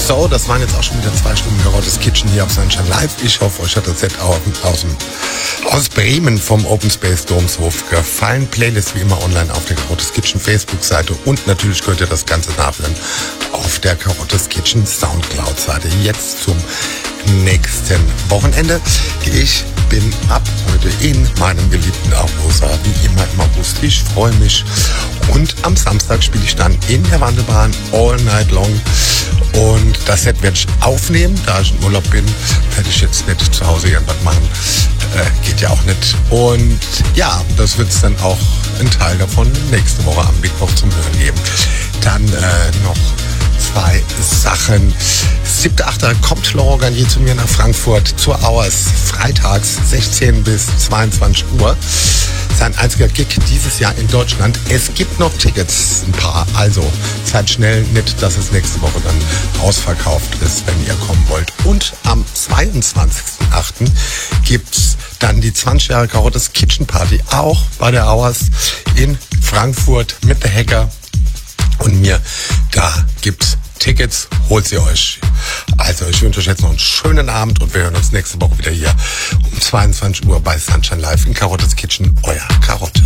So, das waren jetzt auch schon wieder 2 Stunden Karottes Kitchen hier auf Sunshine Live. Ich hoffe, euch hat das Set aus Bremen vom Open Space Domshof gefallen. Playlist wie immer online auf der Karottes Kitchen Facebook-Seite und natürlich könnt ihr das Ganze nachhören auf der Karottes Kitchen Soundcloud-Seite. Jetzt zum nächsten Wochenende. Ich bin ab heute in meinem geliebten Arosa, wie immer im August. Ich freue mich. Und am Samstag spiele ich dann in der Wandelbahn all night long. Und das Set werde ich aufnehmen, da ich in Urlaub bin, werde ich jetzt nicht zu Hause irgendwas machen. Geht ja auch nicht. Und ja, das wird es dann auch ein Teil davon nächste Woche am Mittwoch zum Hören geben. Dann noch 2 Sachen. 7.8. kommt Laurent Garnier zu mir nach Frankfurt zur Hours, freitags 16 bis 22 Uhr. Sein einziger Gig dieses Jahr in Deutschland. Es gibt noch Tickets, ein paar, also seid schnell, nicht, dass es nächste Woche dann ausverkauft ist, wenn ihr kommen wollt. Und am 22.8. gibt's dann die 20 Jahre Karottes Kitchen Party, auch bei der Hours in Frankfurt mit The Hacker und mir. Da gibt's Tickets, holt sie euch. Also ich wünsche euch jetzt noch einen schönen Abend und wir hören uns nächste Woche wieder hier um 22 Uhr bei Sunshine Live in Karottes Kitchen. Euer Karotte.